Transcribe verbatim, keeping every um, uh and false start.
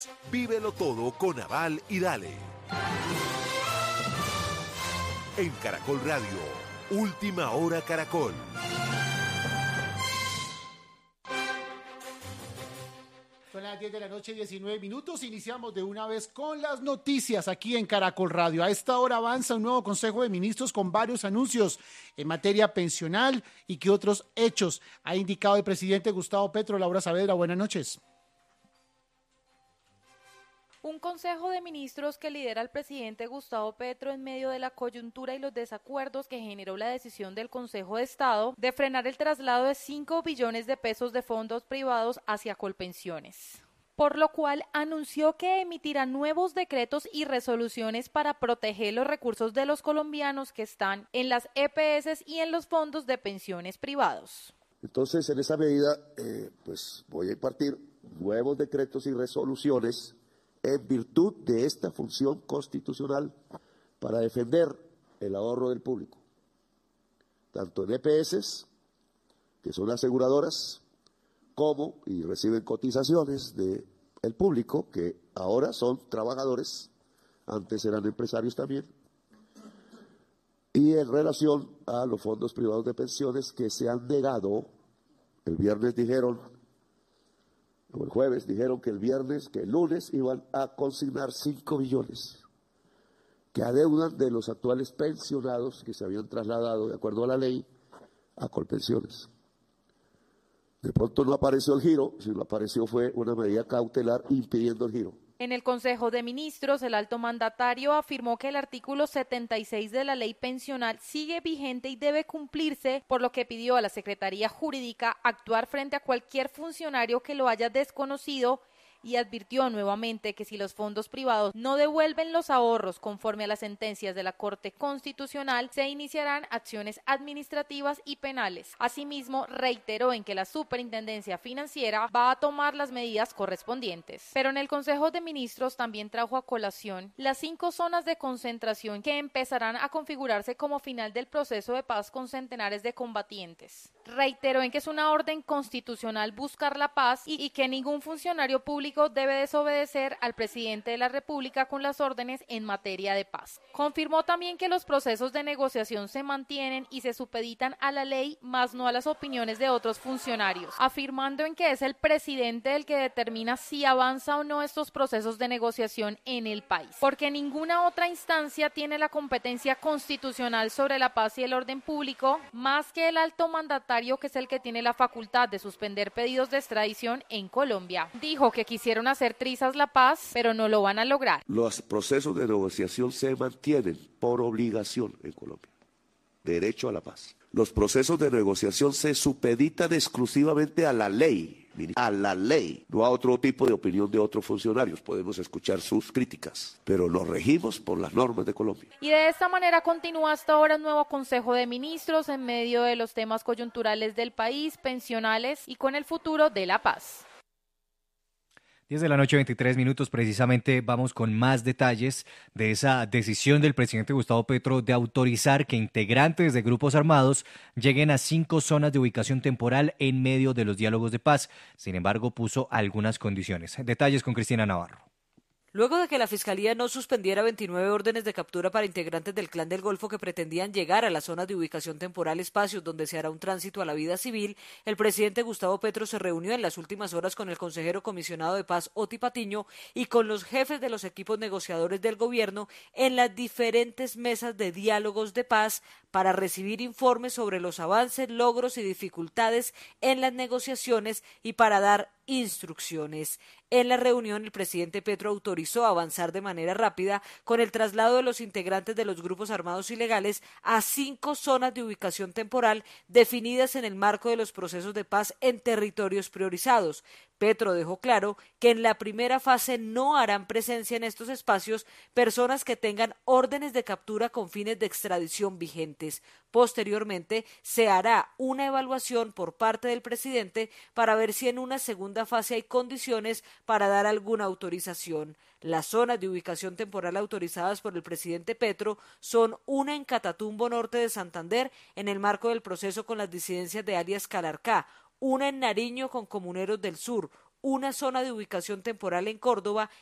Vívelo todo con Aval y Dale. En Caracol Radio, Última Hora Caracol. Son las diez de la noche, diecinueve minutos. Iniciamos de una vez con las noticias aquí en Caracol Radio. A esta hora avanza un nuevo Consejo de Ministros con varios anuncios en materia pensional y que otros hechos ha indicado el presidente Gustavo Petro. Laura Saavedra, buenas noches. Un Consejo de Ministros que lidera el presidente Gustavo Petro en medio de la coyuntura y los desacuerdos que generó la decisión del Consejo de Estado de frenar el traslado de cinco billones de pesos de fondos privados hacia Colpensiones, por lo cual anunció que emitirá nuevos decretos y resoluciones para proteger los recursos de los colombianos que están en las E P S y en los fondos de pensiones privados. Entonces, en esa medida, eh, pues voy a impartir nuevos decretos y resoluciones en virtud de esta función constitucional para defender el ahorro del público, tanto en E P S, que son aseguradoras, como, y reciben cotizaciones del público, que ahora son trabajadores, antes eran empresarios también, y en relación a los fondos privados de pensiones que se han negado. El viernes dijeron, o el jueves dijeron que el viernes, que el lunes iban a consignar cinco billones que adeudan de los actuales pensionados que se habían trasladado, de acuerdo a la ley, a Colpensiones. De pronto no apareció el giro, sino apareció fue una medida cautelar impidiendo el giro. En el Consejo de Ministros, el alto mandatario afirmó que el artículo setenta y seis de la ley pensional sigue vigente y debe cumplirse, por lo que pidió a la Secretaría Jurídica actuar frente a cualquier funcionario que lo haya desconocido y advirtió nuevamente que si los fondos privados no devuelven los ahorros conforme a las sentencias de la Corte Constitucional, se iniciarán acciones administrativas y penales. Asimismo, reiteró en que la Superintendencia Financiera va a tomar las medidas correspondientes. Pero en el Consejo de Ministros también trajo a colación las cinco zonas de concentración que empezarán a configurarse como final del proceso de paz con centenares de combatientes. Reiteró en que es una orden constitucional buscar la paz y, y que ningún funcionario público debe desobedecer al presidente de la República con las órdenes en materia de paz. Confirmó también que los procesos de negociación se mantienen y se supeditan a la ley, más no a las opiniones de otros funcionarios, afirmando en que es el presidente el que determina si avanza o no estos procesos de negociación en el país, porque ninguna otra instancia tiene la competencia constitucional sobre la paz y el orden público, más que el alto mandatario, que es el que tiene la facultad de suspender pedidos de extradición en Colombia. Dijo que quisieron hacer trizas la paz, pero no lo van a lograr. Los procesos de negociación se mantienen por obligación en Colombia. Derecho a la paz. Los procesos de negociación se supeditan exclusivamente a la ley, a la ley, no a otro tipo de opinión de otros funcionarios. Podemos escuchar sus críticas, pero nos regimos por las normas de Colombia. Y de esta manera continúa hasta ahora el nuevo Consejo de Ministros en medio de los temas coyunturales del país, pensionales y con el futuro de la paz. diez de la noche, veintitrés minutos, precisamente vamos con más detalles de esa decisión del presidente Gustavo Petro de autorizar que integrantes de grupos armados lleguen a cinco zonas de ubicación temporal en medio de los diálogos de paz. Sin embargo, puso algunas condiciones. Detalles con Cristina Navarro. Luego de que la Fiscalía no suspendiera veintinueve órdenes de captura para integrantes del Clan del Golfo que pretendían llegar a las zonas de ubicación temporal, espacios donde se hará un tránsito a la vida civil, el presidente Gustavo Petro se reunió en las últimas horas con el consejero comisionado de paz, Oti Patiño, y con los jefes de los equipos negociadores del gobierno en las diferentes mesas de diálogos de paz para recibir informes sobre los avances, logros y dificultades en las negociaciones y para dar instrucciones. En la reunión, el presidente Petro autorizó avanzar de manera rápida con el traslado de los integrantes de los grupos armados ilegales a cinco zonas de ubicación temporal definidas en el marco de los procesos de paz en territorios priorizados. Petro dejó claro que en la primera fase no harán presencia en estos espacios personas que tengan órdenes de captura con fines de extradición vigentes. Posteriormente, se hará una evaluación por parte del presidente para ver si en una segunda fase hay condiciones para dar alguna autorización. Las zonas de ubicación temporal autorizadas por el presidente Petro son una en Catatumbo Norte de Santander, en el marco del proceso con las disidencias de alias Calarcá, una en Nariño con Comuneros del Sur, una zona de ubicación temporal en Córdoba